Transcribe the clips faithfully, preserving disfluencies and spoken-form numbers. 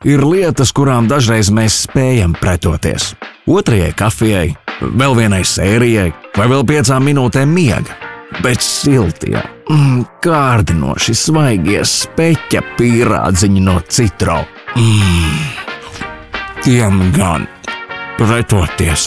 ir lietas, kurām dažreiz mēs spējam pretoties. Otrajai kafijai, vēl vienai sērijai vai vēl piecām minūtēm miega. Bet siltie, mm, kārdinoši svaigie speķa pīrādziņi no Citro. Mm, tiem gan pretoties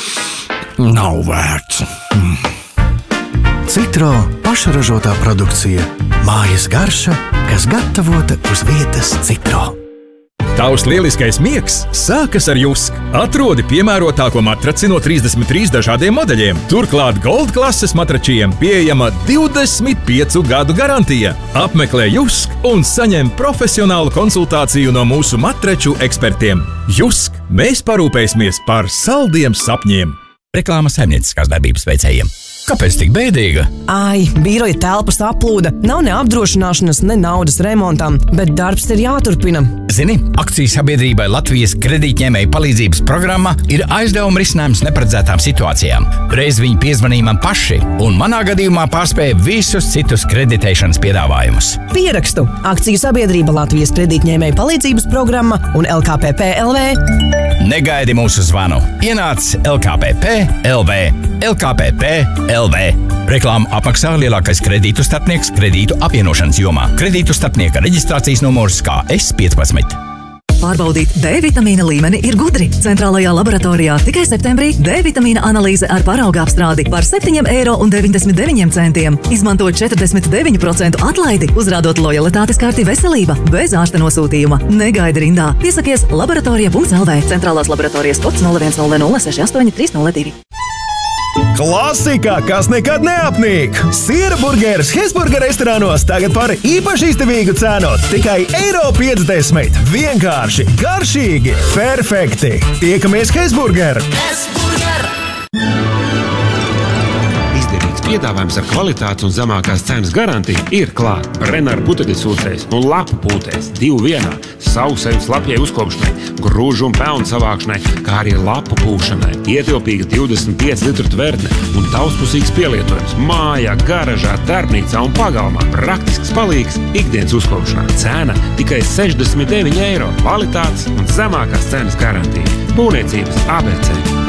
nav vērts. Mm. Citro pašražotā produkcija. Mājas garša, kas gatavota uz vietas Citro. Tavs lieliskais miegs sākas ar Jusk. Atrodi piemērotāko matraci no trīsdesmit trīs dažādiem modeļiem. Turklāt Gold klases matračiem pieejama divdesmit piecu gadu garantija. Apmeklē Jusk un saņem profesionālu konsultāciju no mūsu matraču ekspertiem. Jusk, mēs parūpēsimies par saldiem sapņiem. Reklāma saimnieciskās darbības veicējiem. Kāpēc tik bēdīga? Ai, biroja telpas aplūda, nav ne apdrošināšanas, ne naudas remontam, bet darbs ir jāturpina. Zini, akciju sabiedrībai Latvijas kredītņēmēju palīdzības programma ir aizdevuma risinājums neparedzētām situācijām. Reiz viņi piezvanīja man paši, un manā gadījumā pārspēja visus citus kreditēšanas piedāvājumus. Pierakstu akciju sabiedrība Latvijas kredītņēmēju palīdzības programma un L K P P L V. Negaidi mūsu zvanu. Ienāc L K P P L V. L K P P L V. Reklāmu apmaksā lielākais kredītu starpnieks kredītu apvienošanas jomā. Kredītu starpnieka reģistrācijas numurs K S piecpadsmit. Pārbaudīt D vitamīna līmeni ir gudri. Centrālajā laboratorijā tikai septembrī D vitamīna analīze ar parauga apstrādi par septiņiem eiro un deviņdesmit deviņiem centiem. Izmanto četrdesmit deviņu procentu atlaidi, uzrādot lojalitātes karti veselība bez ārsta nosūtījuma. Negaidi rindā. Piesakies laboratorija punkts L V. Centrālās laboratorijas kods nulle viens nulle nulle seši astoņi trīs nulle divi. Klasika, kas nekad neapnīk! Siera burgeris Hesburger restorānos tagad par īpaši izdevīgu cenu. Tikai eiro piecdesmit. Vienkārši, garšīgi, perfekti! Tiekamies Hesburger! Hesburger! Izdevīgs piedāvājums ar kvalitātes un zemākās cenas garantiju ir klāt. Brenner putekļu sūcējs un lapu pūtējs divu vienā. Sausējums lapjai uzkopšanai, grūžu un pelnu savākšanai, kā arī lapu pūšanai. Ietilpīga divdesmit pieci litru tvērtne un daudzpusīgs pielietojums mājā, garažā, darbnīcā un pagalmā. Praktisks palīgs ikdienas uzkopšanā. Cena tikai sešdesmit deviņi eiro. Kvalitātes un zemākās cenas garantija. Būvniecības A B C.